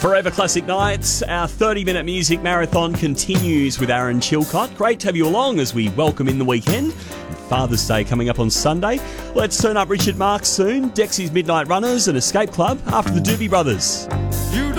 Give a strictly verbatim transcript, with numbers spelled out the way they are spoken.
Forever Classic Nights, our thirty-minute music marathon continues with Aaron Chilcott. Great to have you along as we welcome in the weekend. Father's Day coming up on Sunday. Let's turn up Richard Marx soon, Dexy's Midnight Runners and Escape Club after the Doobie Brothers.